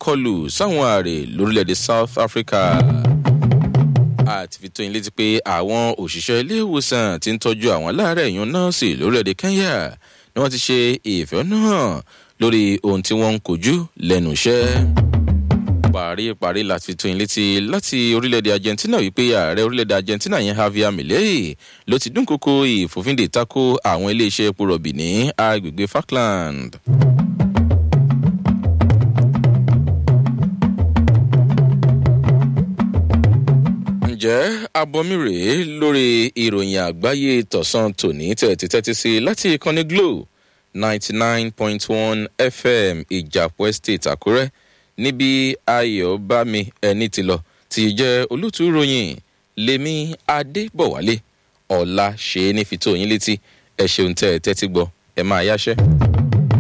ìkọlù sáwọn ààrẹ lórílẹ̀‐èdè South Africa. Àti fi tó yín létí pé àwọn òṣìṣẹ́ ilé ìwòsàn tí ń tọ́jú àwọn aláàárẹ̀ yún nọ́ọ̀sì lórílẹ̀‐èdè Kenya ni wọ́n ti ṣe ìfẹ̀hónúhàn lórí ohun tí wọ́n ń kojú lẹ́nu iṣẹ́. Parí láti fi tó yín létí láti orílẹ̀‐èdè Argentina wípé ààrẹ orílẹ̀‐èdè Argentina yẹn Javier Milei ló ti dúnkòkò ìfòfindè tako àwọn iléeṣẹ́ epo rọ̀bì ní agbègbè Falkland. Ǹjẹ́ abọ́mi rèé lórí ìròyìn àgbáyé tọ̀sán tòní tẹ́tí sí láti ìkànnì Glo 99.1 FM Ìjàpọ̀ Estate Àkúrẹ́ níbi Ayọ̀bámi ẹni ti lọ tí jẹ́ olóòtú ròyìn Lèmi Adébọ̀wálé ọ̀la ṣe é ní fi tó yín létí ẹ ṣeun tẹ́tí gbọ́ ẹ máa yáṣẹ́.